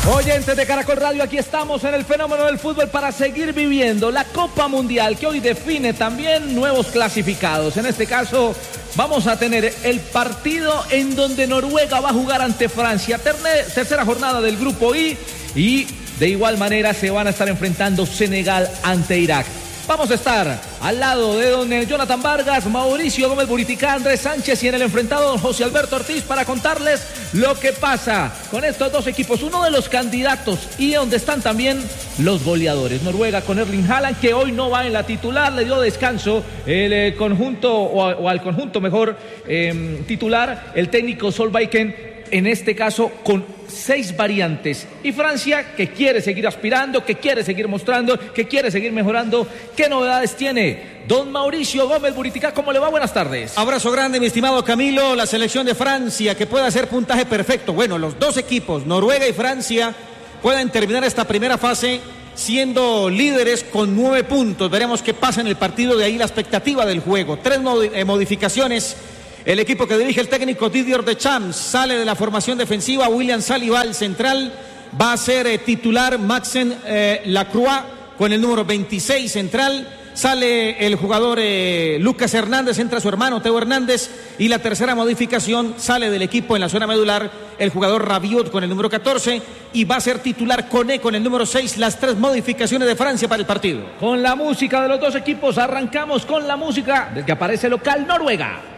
Oyentes de Caracol Radio, aquí estamos en el fenómeno del fútbol para seguir viviendo la Copa Mundial que hoy define también nuevos clasificados. En este caso vamos a tener el partido en donde Noruega va a jugar ante Francia, tercera jornada del grupo I, y de igual manera se van a estar enfrentando Senegal ante Irak. Vamos a estar al lado de don Jonathan Vargas, Mauricio Gómez Buriticá, Andrés Sánchez y en el enfrentado don José Alberto Ortiz para contarles lo que pasa con estos dos equipos. Uno de los candidatos y donde están también los goleadores. Noruega con Erling Haaland, que hoy no va en la titular, le dio descanso el conjunto, o al conjunto mejor titular, el técnico Solbakken, en este caso con 6 variantes. Y Francia, que quiere seguir aspirando, que quiere seguir mostrando, que quiere seguir mejorando. ¿Qué novedades tiene don Mauricio Gómez Buriticá? ¿Cómo le va? Buenas tardes. Abrazo grande, mi estimado Camilo. La selección de Francia, que puede hacer puntaje perfecto. Bueno, los dos equipos, Noruega y Francia, pueden terminar esta primera fase siendo líderes con 9 puntos. Veremos qué pasa en el partido, de ahí la expectativa del juego. 3 modificaciones. El equipo que dirige el técnico Didier Deschamps sale de la formación defensiva. William Saliba, el central, va a ser titular. Maxen Lacroix con el número 26 central. Sale el jugador Lucas Hernández, entra su hermano Teo Hernández. Y la tercera modificación, sale del equipo en la zona medular el jugador Rabiot con el número 14. Y va a ser titular Koné con el número 6. Las 3 modificaciones de Francia para el partido. Con la música de los dos equipos arrancamos con la música del que aparece local Noruega.